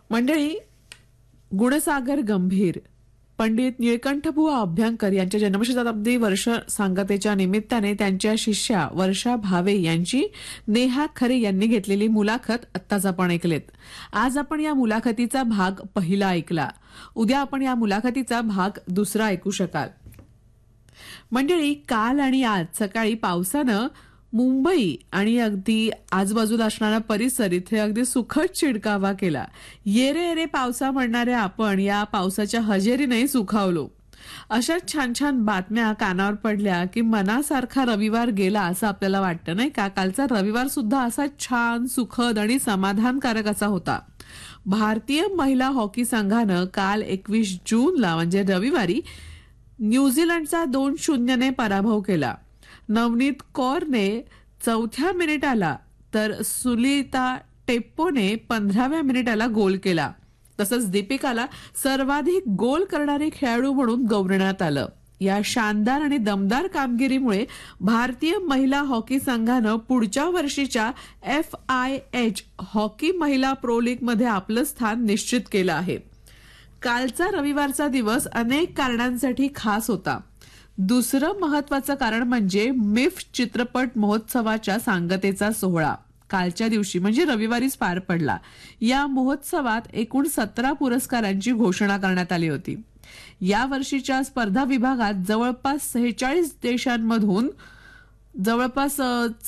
मंडळी, गुणसागर गंभीर पंडित निळकंठबुवा अभ्यंकर यांच्या जन्मशताब्दी वर्ष सांगतेच्या निमित्ताने त्यांच्या शिष्या वर्षा भावे यांची नेहा खरे यांनी घेतलेली मुलाखत आत्ताच आपण ऐकलेत. आज आपण या मुलाखतीचा भाग पहिला ऐकला. उद्या आपण या मुलाखतीचा भाग दुसरा ऐकू शकाल. मंडळी, काल आणि आज सकाळी पावसानं मुंबई आणि अगदी आजूबाजूला असणारा परिसर इथे अगदी सुखद शिडकावा केला. येरे येरे पावसा म्हणणाऱ्या आपण या पावसाच्या हजेरीने सुखावलो. अशा छान छान बातम्या कानावर पडल्या की मनासारखा रविवार गेला असं आपल्याला वाटतं, नाही का? कालचा रविवार सुद्धा असा छान, सुखद आणि समाधानकारक असा होता. भारतीय महिला हॉकी संघानं काल 21 जूनला म्हणजे रविवारी न्यूझीलंडचा 2-0 पराभव केला. नवनीत कौरने 4थ्या मिनिटाला तर सुलिता टेप्पोने 15व्या मिनिटाला गोल केला. तसंच दीपिकाला सर्वाधिक गोल करणारी खेळाडू म्हणून गौरवण्यात आलं. या शानदार आणि दमदार कामगिरीमुळे भारतीय महिला हॉकी संघानं पुढच्या वर्षीच्या FIH हॉकी महिला प्रो लीग मध्ये आपलं स्थान निश्चित केलं आहे. कालचा रविवारचा दिवस अनेक कारणांसाठी खास होता. दुसरं महत्वाचं कारण म्हणजे मिफ चित्रपट महोत्सवाच्या सांगतेचा सोहळा कालच्या दिवशी म्हणजे रविवारीच पार पडला. या महोत्सवात एकूण 17 पुरस्कारांची घोषणा करण्यात आली होती. या वर्षीच्या स्पर्धा विभागात जवळपास 46 देशांमधून जवळपास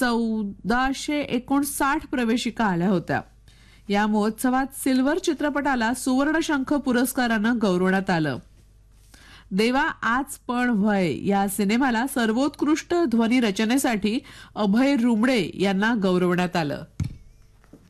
1459 प्रवेशिका आल्या होत्या. या महोत्सवात सिल्वर चित्रपटाला सुवर्णशंख पुरस्कारानं गौरवण्यात आलं. देवा आज पण व्हय या सिनेमाला सर्वोत्कृष्ट ध्वनी रचनेसाठी अभय रुमडे यांना गौरवण्यात आलं.